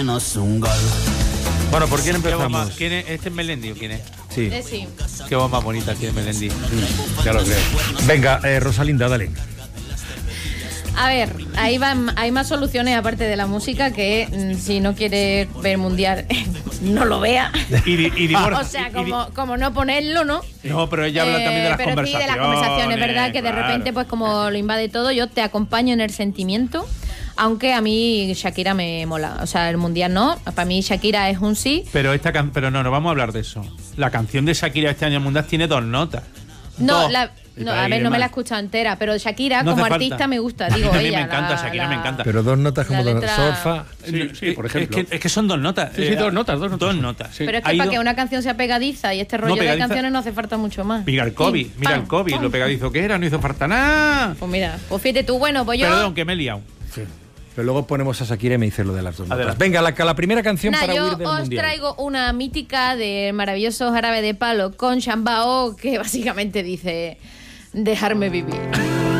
Bueno, ¿por quién empezamos? ¿Quién es? ¿Este es Melendi o quién es? Sí. Sí. Qué voz más bonita tiene Melendi. Ya lo creo. Venga, Rosalinda, dale. A ver, hay más soluciones aparte de la música que si no quiere ver mundial, no lo vea. O sea, como no ponerlo, ¿no? No, pero ella habla también de las pero conversaciones. Sí, de las conversaciones, ¿verdad? Que de claro. repente, pues como lo invade todo, yo te acompaño en el sentimiento. Aunque a mí Shakira me mola. O sea, el mundial no. Para mí Shakira es un sí. Pero no vamos a hablar de eso. La canción de Shakira este año en mundial tiene 2 notas. No, Dos. a ver, no me la he escuchado entera, pero Shakira No como hace artista falta. me gusta, digo A mí ella. me encanta, Shakira me encanta. Pero 2 notas como La dos letra- solfa. Sí, por ejemplo. Es que son 2 notas. Sí, 2 notas, 2 notas. 2 notas. Sí. Pero es que Ha para ido- que una canción sea pegadiza y este rollo de pegadiza- canciones no hace falta mucho más. Mira el COVID, Sí, mira pam, el COVID, pam. lo pegadizo que era, no hizo falta nada. Pues mira, pues fíjate tú, bueno, pues yo... Perdón, que me he liado. Sí. Pero luego ponemos a Shakira y me dice lo de las 2 notas. Adelante. Venga, la primera canción Nah, para yo huir del os mundial. traigo una mítica de maravilloso Jarabe de Palo con Shambao que básicamente dice dejarme vivir.